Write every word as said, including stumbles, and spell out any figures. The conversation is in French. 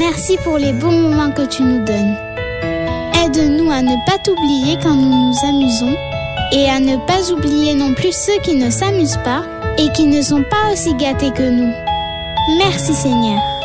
Merci pour les bons moments que tu nous donnes. Aide-nous à ne pas t'oublier quand nous nous amusons et à ne pas oublier non plus ceux qui ne s'amusent pas et qui ne sont pas aussi gâtés que nous. Merci Seigneur.